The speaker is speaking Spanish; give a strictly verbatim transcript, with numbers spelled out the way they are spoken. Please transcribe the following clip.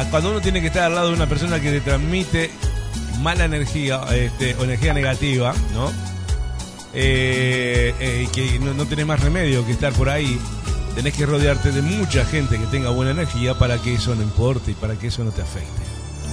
cuando uno tiene que estar al lado de una persona que te transmite mala energía, este, o energía negativa, ¿no? Eh, eh, que no, no tenés más remedio que estar por ahí. Tenés que rodearte de mucha gente que tenga buena energía para que eso no importe y para que eso no te afecte.